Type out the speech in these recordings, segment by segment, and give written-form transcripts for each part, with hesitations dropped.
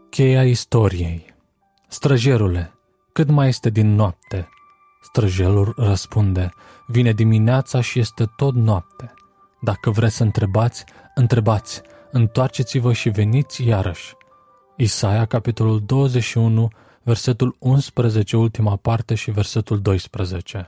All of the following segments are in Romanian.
Cheia istoriei. Străjerule, cât mai este din noapte? Străjelul răspunde, vine dimineața și este tot noapte. Dacă vreți să întrebați, întrebați, întoarceți-vă și veniți iarăși. Isaia, capitolul 21, versetul 11, ultima parte și versetul 12.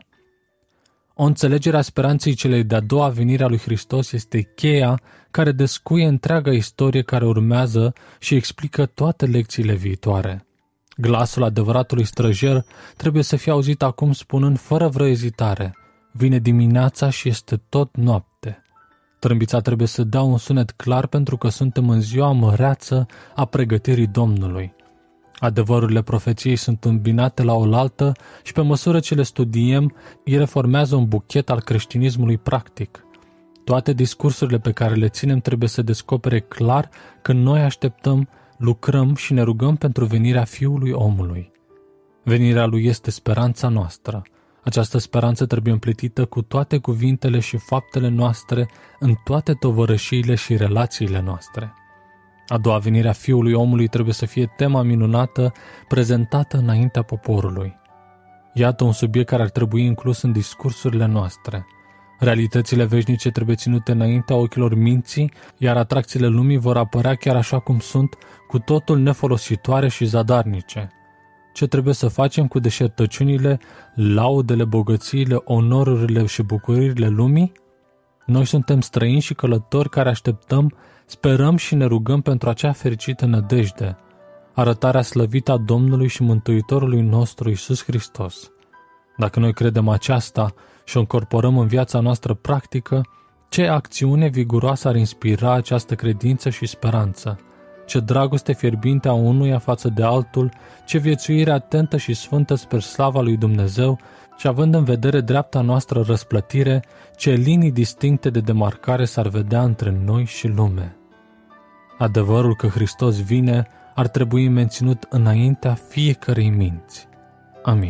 O înțelegere a speranței celei de-a doua venire a lui Hristos este cheia care descuie întreaga istorie care urmează și explică toate lecțiile viitoare. Glasul adevăratului străjer trebuie să fie auzit acum spunând fără vreo ezitare, vine dimineața și este tot noapte. Trâmbița trebuie să dea un sunet clar pentru că suntem în ziua măreață a pregătirii Domnului. Adevărurile profeției sunt îmbinate la oaltă și pe măsură ce le studiem, ele formează un buchet al creștinismului practic. Toate discursurile pe care le ținem trebuie să descopere clar că noi așteptăm, lucrăm și ne rugăm pentru venirea Fiului Omului. Venirea Lui este speranța noastră. Această speranță trebuie împletită cu toate cuvintele și faptele noastre în toate tovărășiile și relațiile noastre. A doua venire a Fiului Omului trebuie să fie tema minunată prezentată înaintea poporului. Iată un subiect care ar trebui inclus în discursurile noastre. Realitățile veșnice trebuie ținute înaintea ochilor minții, iar atracțiile lumii vor apărea chiar așa cum sunt, cu totul nefolositoare și zadarnice. Ce trebuie să facem cu deșertăciunile, laudele, bogățiile, onorurile și bucuriile lumii? Noi suntem străini și călători care așteptăm, sperăm și ne rugăm pentru acea fericită nădejde, arătarea slăvită a Domnului și Mântuitorului nostru Iisus Hristos. Dacă noi credem aceasta și o încorporăm în viața noastră practică, ce acțiune viguroasă ar inspira această credință și speranță? Ce dragoste fierbinte a unuia față de altul, ce viețuire atentă și sfântă spre slava lui Dumnezeu, și având în vedere dreapta noastră răsplătire, ce linii distincte de demarcare s-ar vedea între noi și lume. Adevărul că Hristos vine ar trebui menținut înaintea fiecărei minți. Amin.